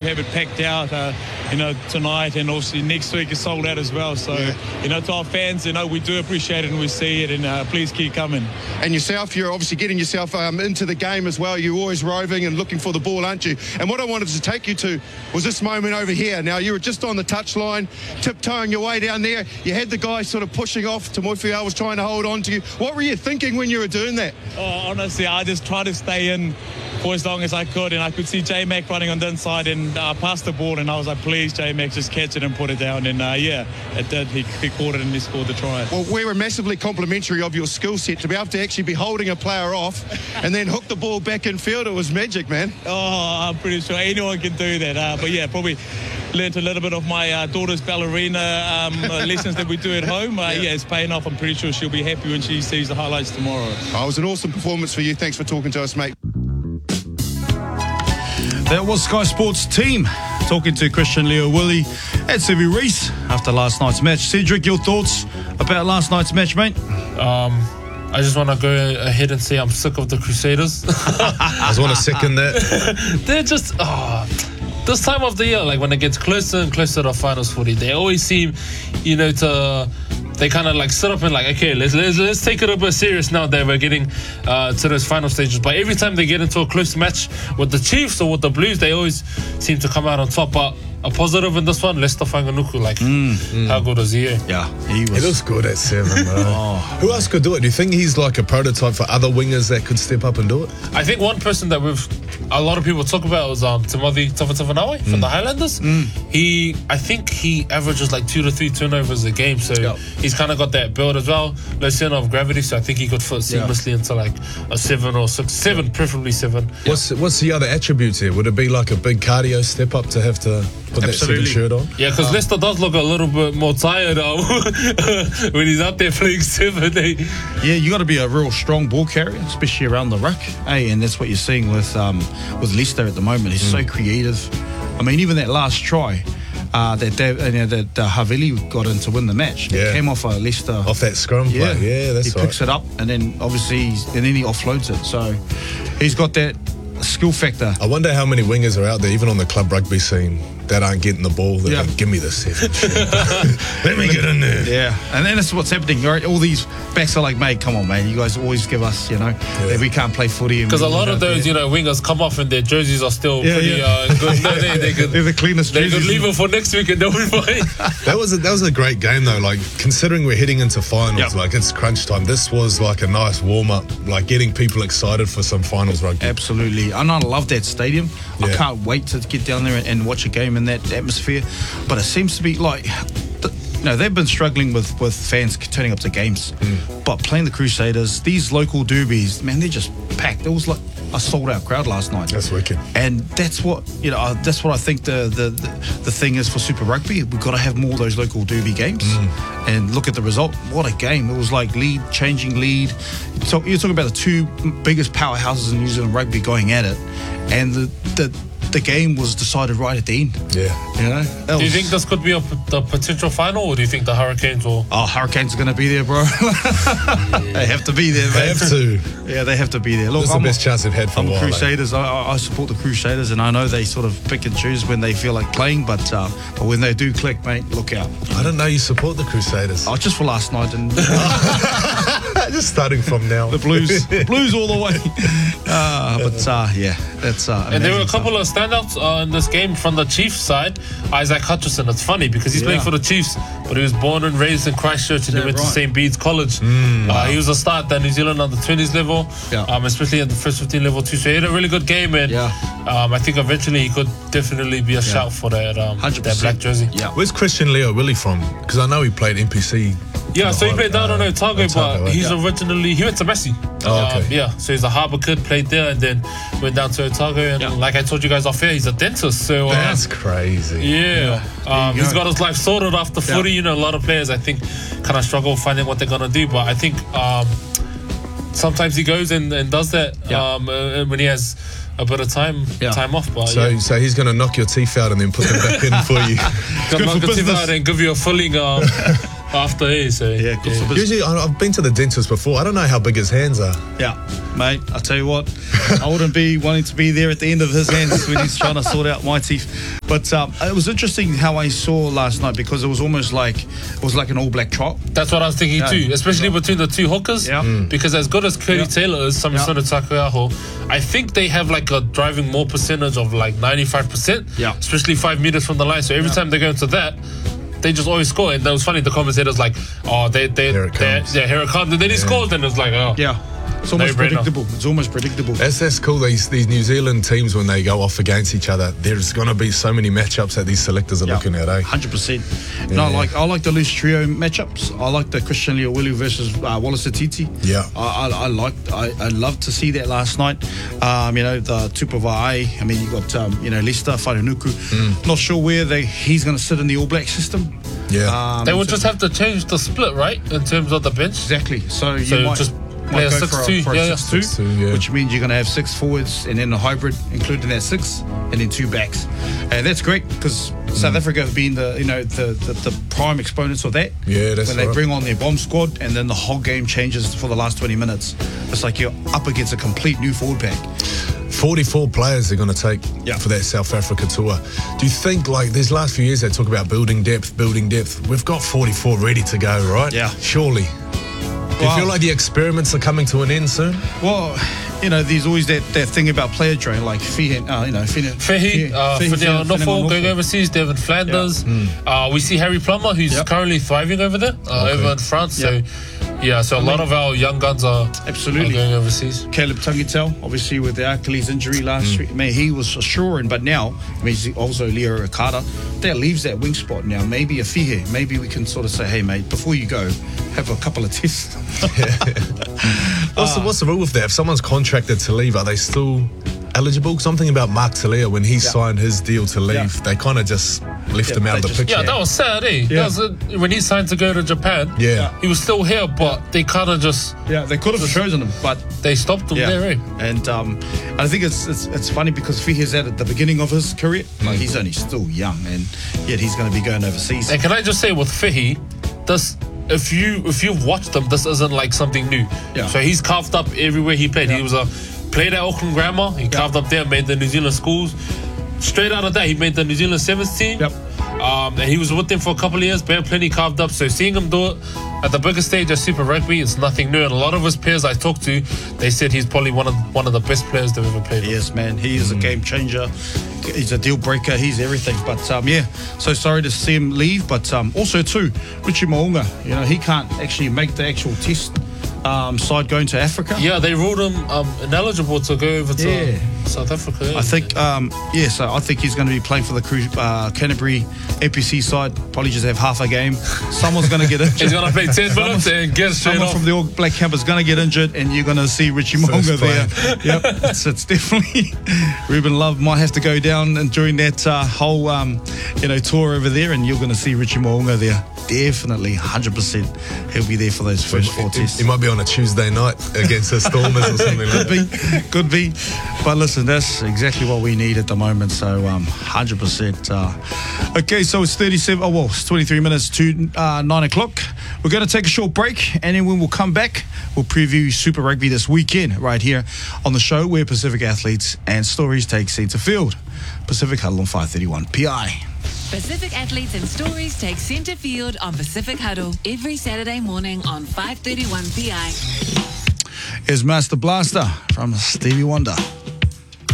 have it packed out, tonight, and obviously next week is sold out as well. So, to our fans, we do appreciate it and we see it, and please keep coming. And yourself, you're obviously getting yourself into the game as well. You're always roving and looking for the ball, aren't you? And what I wanted to take you to was this moment over here. Now, you were just on the touchline, tiptoeing your way down there. You had the guy sort of pushing off. Tamoifiao was trying to hold on to you. What were you thinking when you were doing that? Oh, honestly, I just tried to stay in for as long as I could, and I could see J-Mac running on the inside, and I passed the ball, and I was like, please, J-Mac, just catch it and put it down. And it did. He caught it and he scored the try. Well, we were massively complimentary of your skill set to be able to actually be holding a player off and then hook the ball back in field. It was magic, man. Oh, I'm pretty sure anyone can do that. But yeah, probably learned a little bit of my daughter's ballerina lessons that we do at home. It's paying off. I'm pretty sure she'll be happy when she sees the highlights tomorrow. Oh, it was an awesome performance for you. Thanks for talking to us, mate. That was Sky Sports team talking to Christian Leo-Willie and Sevu Reece after last night's match. Cedric, your thoughts about last night's match, mate? I just want to go ahead and say I'm sick of the Crusaders. I just want to second that. They're just... this time of the year, like when it gets closer and closer to finals footy, they always seem, they kind of like sit up and like, okay, let's take it a bit serious now that we're getting to those final stages. But every time they get into a close match with the Chiefs or with the Blues, they always seem to come out on top. But a positive in this one, Lester Whanganuku, how good was he? Yeah, he looks good at 7, bro. Who else could do it? Do you think he's like a prototype for other wingers that could step up and do it? I think one person that a lot of people talk about was Timothy Tafatavanawai from the Highlanders. I think he averages like 2 to 3 turnovers a game, so he's kind of got that build as well, low center of gravity, so I think he could fit seamlessly into like a 7 or 6, 7, preferably 7. What's the other attributes here? Would it be like a big cardio step up to have to put that 7 shirt on? Yeah, because Lester does look a little bit more tired when he's out there playing 7. Yeah, you got to be a real strong ball carrier, especially around the ruck. And that's what you're seeing with Lester at the moment. He's so creative. I mean, even that last try that Havili got in to win the match, it came off Lester off that scrum play. Yeah, that's right. He picks it up, and then obviously he offloads it. So he's got that skill factor. I wonder how many wingers are out there, even on the club rugby scene, that aren't getting the ball. They're like, give me the 7. Let me get in there. Yeah, and then that's what's happening. Right? All these backs are like, mate, come on, man. You guys always give us, that we can't play footy. Because a lot of those, wingers come off and their jerseys are still pretty good. They're the cleanest jerseys. They could leave it for next week and they'll be fine. That was a great game, though. Like, considering we're heading into finals, like it's crunch time. This was like a nice warm-up, like getting people excited for some finals rugby. Absolutely. And I love that stadium. I can't wait to get down there and watch a game in that atmosphere. But it seems to be like, they've been struggling with fans turning up to games. But playing the Crusaders, these local derbies, man, they're just packed. It was like a sold-out crowd last night. That's wicked. And that's what that's what I think the thing is for Super Rugby. We've got to have more of those local derby games. And look at the result. What a game. It was like changing lead. So you're talking about the two biggest powerhouses in New Zealand rugby going at it. And the game was decided right at the end. Yeah. Do you think this could be the potential final, or do you think the Hurricanes will... Oh, Hurricanes are going to be there, bro. They have to be there, man. They have to. Yeah, they have to be there. Look, this is the best chance they've had for a while. Crusaders. I support the Crusaders, and I know they sort of pick and choose when they feel like playing, but when they do click, mate, look out. I don't know you support the Crusaders. Oh, just for last night. And just starting from now. The Blues all the way. That's and there were a couple of standouts in this game from the Chiefs side. Isaac Hutchison. It's funny because he's playing for the Chiefs, but he was born and raised in Christchurch, and he went to St. Bede's College. He was a start at the New Zealand under 20s level, especially at the first 15 level too. So he had a really good game, and I think eventually he could definitely be a shout for that black jersey. Yeah. Where's Christian Leo-Willie from? Because I know he played NPC. Yeah, so he played down on Otago, but he's originally, he went to Massey. So he's a Harbour kid, played there, and then went down to Otago. And like I told you guys off air, he's a dentist. So that's crazy. He's got his life sorted after footy. A lot of players, I think, kind of struggle finding what they're going to do. But I think sometimes he goes and does that when he has a bit of time off. But so he's going to knock your teeth out and then put them back in for you. Knock your teeth out and give you a filling after he, so Yeah, good for business. Usually, I've been to the dentist before. I don't know how big his hands are. Yeah, mate, I tell you what, I wouldn't be wanting to be there at the end of his hands when he's trying to sort out my teeth. But it was interesting how I saw last night, because it was almost like an All Black trial. that's what I was thinking too, especially between the two hookers. Yeah. Because as good as Cody Taylor is, Samisona Takuyaho, I think they have like a driving more percentage of like 95%. Yeah. Especially 5 meters from the line. So every time they go into that, they just always score. And that was funny. The commentators like, oh, here it comes. And then he scores, and it's like, oh. Yeah. It's almost No-brainer. predictable. It's almost predictable. That's cool. These New Zealand teams, when they go off against each other, there's going to be so many matchups that these selectors are looking at, eh? 100%. No, I like the loose trio matchups. I like the Christian Leowilu versus Wallace Atiti. Yeah. I loved to see that last night. The Tupavai. I mean, you got Leicester, Wharenuku. Not sure where he's going to sit in the All Black system. Yeah. They would just have to change the split, right? In terms of the bench. Exactly. So you So might just play a go 6-2. for a Yeah, 6-2, 6-2, yeah. which means you're going to have 6 forwards and then a hybrid, including that 6, and then 2 backs. And that's great, because South Africa have been the prime exponents of that. Yeah, that's when they right. bring on their bomb squad, and then the whole game changes for the last 20 minutes. It's like you're up against a complete new forward pack. 44 players they're going to take for that South Africa tour. Do you think, like, these last few years they talk about building depth? We've got 44 ready to go, right? Yeah. Surely. Do you feel like the experiments are coming to an end soon? Well, there's always that thing about player drain, like Fehi, Nofo going overseas, Devin Flanders. We see Harry Plummer, who's currently thriving over there, over in France. Yeah. So a lot of our young guns are Absolutely. going overseas. Caleb Tangitel, obviously with the Achilles injury last week, he was assuring, but now, he's also Leo Ricardo, that leaves that wing spot now. Maybe a Fihe, maybe we can sort of say, hey mate, before you go, have a couple of tests. What's the rule with that? If someone's contracted to leave, are they still eligible? Something about Mark Talia, when he signed his deal to leave, they kind of just left him out of the picture. Yeah, that was sad, eh? Yeah. That was, when he signed to go to Japan, he was still here, but they kind of just... Yeah, they could have chosen him, but they stopped him there, eh? And I think it's funny, because Fihe's at the beginning of his career. Like, he's only still young, and yet he's going to be going overseas. And can I just say, with Fihi, if you've watched him, this isn't like something new. Yeah. So he's carved up everywhere he played. He was played at Auckland Grammar. He carved up there, made the New Zealand schools. Straight out of that, he made the New Zealand Sevens team. Yep. And he was with them for a couple of years, plenty carved up. So seeing him do it at the biggest stage of Super Rugby, it's nothing new. And a lot of his peers I talked to, they said he's probably one of the best players they've ever played with. Yes, man. He is a game changer. He's a deal breaker. He's everything. But so sorry to see him leave. But also too, Richie Mo'unga. He can't actually make the actual test side going to Africa. Yeah, they ruled him ineligible to go over to South Africa. I think, so I think he's going to be playing for the Canterbury APC side. Probably just have half a game. Someone's going to get injured. He's going to play 10 minutes and get straight Someone off. from the All Black camp is going to get injured, and you're going to see Richie Mo'unga there. Yep, it's definitely Ruben Love might have to go down and during that whole tour over there, and you're going to see Richie Mo'unga there. Definitely, 100%. He'll be there for those first 4 tests. He might be on a Tuesday night against the Stormers or something like that. Could be. But listen, that's exactly what we need at the moment. So 100%. Okay, so it's 23 minutes to 9 o'clock. We're going to take a short break, and then when we'll come back, we'll preview Super Rugby this weekend right here on the show, where Pacific Athletes and Stories take centre field. Pacific Huddle on 531 PI. Pacific Athletes and Stories take centre field on Pacific Huddle every Saturday morning on 531 PI. Is Master Blaster from Stevie Wonder.